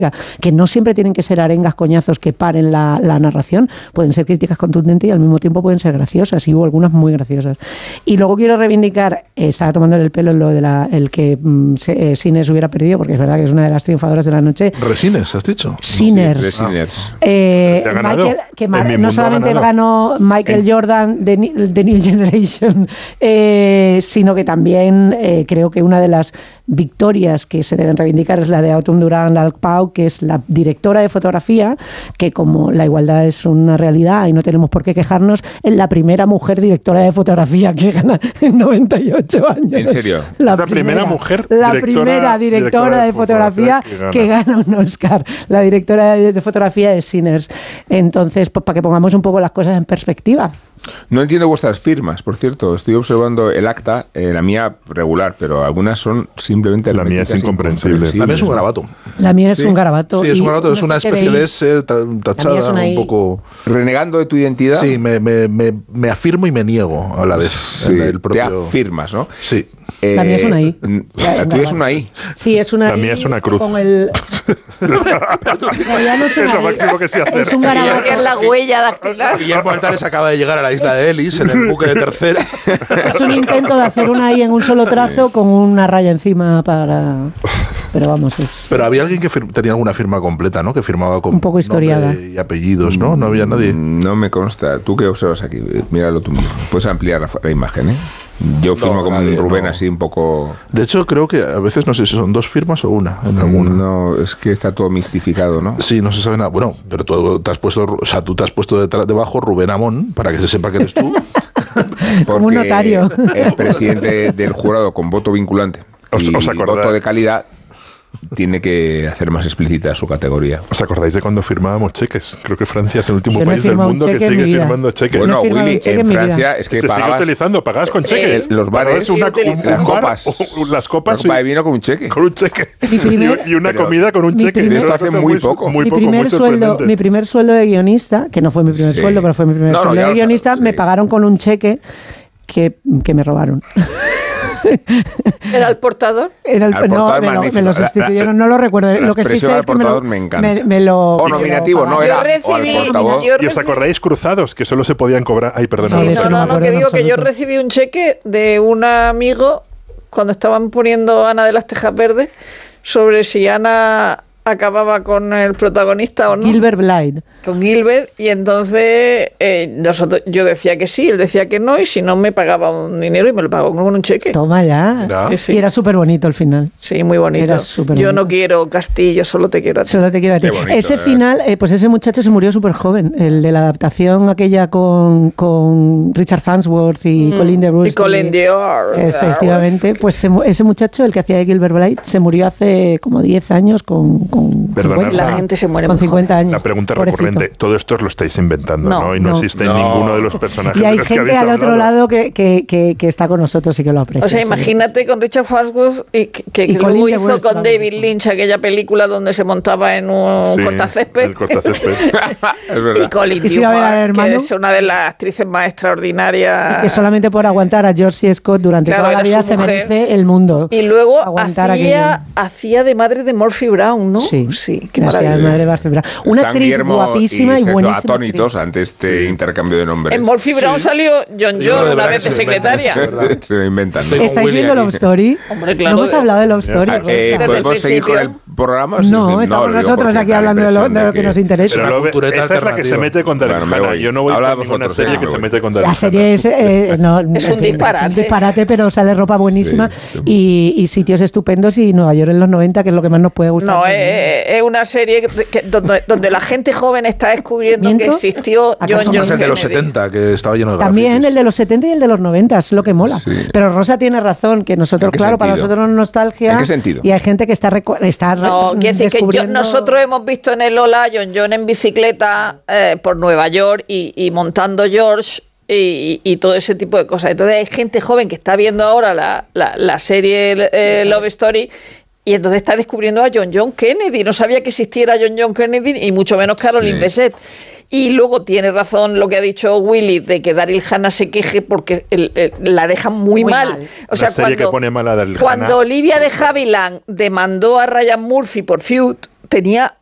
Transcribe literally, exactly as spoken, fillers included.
que no siempre tienen que ser arengas, coñazos que paren la, la narración, pueden ser críticas contundentes y al mismo tiempo pueden ser graciosas, y hubo algunas muy graciosas. Y luego quiero reivindicar, eh, estaba tomándole el pelo en lo de la, el que mm, se, eh, Sinners hubiera perdido, porque es verdad que es una de las triunfadoras de la noche. ¿Resines, has dicho? Sinners. Sí, Sinners. Eh, Michael, que ma- no solamente ganó Michael en... Jordan de, de New Generation, eh, sino que también eh, creo que una de las victorias que se deben reivindicar es la de Autumn Durán Alpau, que es la directora de fotografía, que como la igualdad es una realidad y no tenemos por qué quejarnos, es la primera mujer directora de fotografía que gana en noventa y ocho años. ¿En serio? La, la primera, primera mujer La directora, primera directora, directora de fotografía, fotografía que, gana. que gana un Oscar. La directora de, de fotografía de Sinners. Entonces, pues, para que pongamos un poco las cosas en perspectiva. No entiendo vuestras firmas, por cierto. Estoy observando el acta, eh, la mía regular, pero algunas son simplemente... La mía es incomprensible. La mía es un garabato. La mía es ¿Sí? un garabato. Sí, es un garabato, es una especie de ser tachada, es un poco... ¿Renegando de tu identidad? Sí, me, me, me, me afirmo y me niego a la vez. Sí, en el propio... te afirmas, ¿no? Sí. Eh, la mía es una I. La tuya es una I. Sí, es una La I. mía es una cruz. Con el... no, es, es lo máximo que sé hacer. Es un garabato. Es la huella dactilar. Guillermo Altares acaba de llegar a la isla de Ellis en el buque de tercera. Es un intento de hacer una I en un solo trazo con una raya encima para... Pero vamos, es... Pero había alguien que fir- tenía alguna firma completa, ¿no? Que firmaba con un poco historiada y apellidos, ¿no? No había nadie. No me consta. ¿Tú qué observas aquí? Míralo tú mismo. Puedes ampliar la, la imagen, ¿eh? Yo firmo no, como nadie, Rubén, no. Así un poco... De hecho, creo que a veces no sé si son dos firmas o una en alguna. No, es que está todo mistificado, ¿no? Sí, no se sabe nada. Bueno, pero tú te has puesto, o sea, tú te has puesto detrás, debajo Rubén Amón para que se sepa que eres tú. Como un notario. El presidente del jurado con voto vinculante ¿Os, y os voto de calidad tiene que hacer más explícita su categoría. ¿Os acordáis de cuando firmábamos cheques? Creo que Francia es el último Yo país del mundo que sigue firmando cheques. Bueno, no Willy, en, en Francia es que se pagabas... sigue utilizando, pagabas con cheques. Eh, los bares, una, un, un las bar, copas. O, las copas. La copa de vino con un cheque. Con un cheque. Primer, y, y una comida con un cheque. Primer, esto hace muy, muy poco. Muy mi, poco primer muy sueldo, mi primer sueldo de guionista, que no fue mi primer sí. sueldo, pero fue mi primer no, sueldo no, de guionista, sabes, me sí. pagaron con un cheque que, que me robaron. ¿Era el portador? Era el, al no, portador me lo, me lo sustituyeron, no lo recuerdo. Lo que sí sé es que me lo, me, me, me lo... O nominativo, no era. Yo recibí, o al yo ¿Y os acordáis cruzados? Que solo se podían cobrar... Ay, perdona. Sí, no, no, no, que digo que yo recibí un cheque de un amigo cuando estaban poniendo Ana de las Tejas Verdes sobre si Ana acababa con el protagonista o no. Gilbert Blythe. Con Gilbert, y entonces eh, nosotros, yo decía que sí, él decía que no, y si no me pagaba un dinero y me lo pagó con un cheque. Toma ya. Sí, sí. Y era súper bonito el final. Sí, muy bonito. Era súper yo bonito. no quiero Castillo, solo te quiero a ti. Solo te quiero a ti. Bonito, ese eh. final, eh, pues ese muchacho se murió súper joven, el de la adaptación aquella con, con Richard Farnsworth y mm. Colin de Bruce. Y Colin Dior. Efectivamente, pues se, ese muchacho, el que hacía de Gilbert Blythe, se murió hace como diez años con, con, Perdona, cincuenta, la gente se muere con muy cincuenta joven. años. La pregunta Pobrecito. recurrente, todo esto os lo estáis inventando, ¿no? No, Y no, no. existe No. ninguno de los personajes Y hay de los que gente habéis al otro hablado. lado que, que, que, que está con nosotros y que lo aprecia. O sea, imagínate con Richard Farnsworth y que, que Y luego Colin hizo West, con claro. David Lynch aquella película donde se montaba en un Sí, cortacésped. el cortacésped. Es verdad. Y Colin Y se iba a ver al Dior, hermano. que es una de las actrices más extraordinarias. Y que solamente por aguantar a George C. Scott durante Claro, toda la era vida su se mujer. merece el mundo. Y luego Aguantar hacía, aquello. hacía de madre de Murphy Brown, ¿no? Sí, sí, qué Gracias, maravilla. madre Murphy Brown. Una Están actriz Guillermo guapísima y, Sergio buenísima. atónitos actriz. ante este intercambio de nombres. En Murphy Brown Sí. salió John Yo John de una verdad vez que de se lo inventan, secretaria. de verdad. Se lo inventan. Estoy con ¿Estáis Willy viendo aquí. Love Story? Hombre, claro, no hemos de- hablado de Love Story. Ah, Rosa. eh, Desde ¿Podemos el seguir con el principio. programa? No, Sí, sí, estamos lo digo nosotros porque aquí da la hablando de lo, impresión de lo que que- nos interesa. Pero una lo- cultureta esa es la que alternativa. se mete con Daryl Bueno, me Hannah. voy. Yo no voy Habla con ninguna vosotros, serie venga, que me se voy. mete con Daryl La serie es, eh, no, Es un en fin, disparate. Es un disparate, pero sale ropa buenísima Sí, sí. Y, y sitios estupendos y Nueva York en los noventa, que es lo que más nos puede gustar. No, es, es una serie que, que- donde, donde la gente joven está descubriendo que ¿Miento? existió ¿Acaso John no John Es el de los Kennedy. setenta, que estaba lleno de También grafitis. el de los setenta y el de los noventa, es lo que mola. Sí. Pero Rosa tiene razón, que nosotros, ¿En qué claro, para sentido? nosotros no es nostalgia. ¿En qué sentido? Y hay gente que está, recu- está No, quiere decir que yo- descubriendo- nosotros hemos visto en el Lola a John John en bicicleta eh, por Nueva York y, y montando George y, y todo ese tipo de cosas. Entonces hay gente joven que está viendo ahora la, la, la serie eh, Love Story y entonces está descubriendo a John John Kennedy. No sabía que existiera John John Kennedy y mucho menos Caroline Sí. Bessette. Y luego tiene razón lo que ha dicho Willy de que Daryl Hannah se queje porque el- el- la dejan muy, Muy mal. mal. O sea, Una serie cuando, que pone mal a Daryl cuando Hannah. Olivia de Havilland demandó a Ryan Murphy por Feud, tenía